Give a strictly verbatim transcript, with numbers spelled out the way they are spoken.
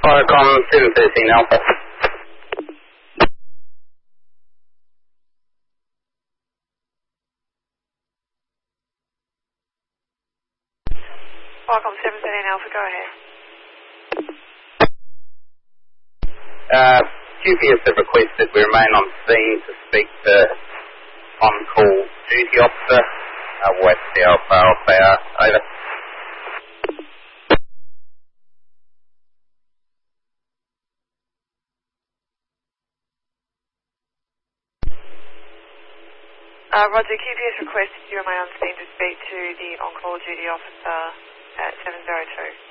Viacom seven thirteen Alpha. Viacom seven thirteen Alpha, go ahead. Uh, Q P S have requested we remain on scene to speak to on-call duty officer. Uh, we'll wait to see how far off they are. Over. Uh, Roger, Q P S requested you remain on scene to speak to the on-call duty officer at seven zero two.